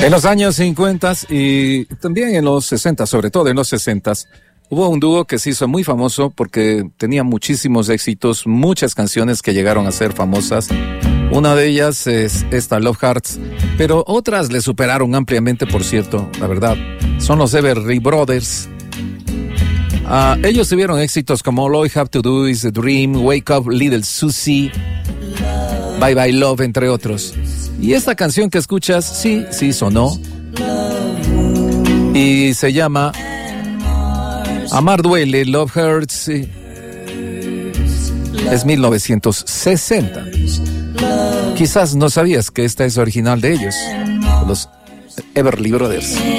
En los años 50 y también en los 60, sobre todo en los 60, hubo un dúo que se hizo muy famoso porque tenía muchísimos éxitos, muchas canciones que llegaron a ser famosas. Una de ellas es esta, Love Hearts, pero otras le superaron ampliamente, por cierto, la verdad. Son los Everly Brothers. Ellos tuvieron éxitos como All I Have to Do Is a Dream, Wake Up Little Susie, Bye Bye Love, entre otros. Y esta canción que escuchas, sí sonó. Y se llama Amar Duele, Love Hurts. Sí. Es 1960. Quizás no sabías que esta es original de ellos, los Everly Brothers.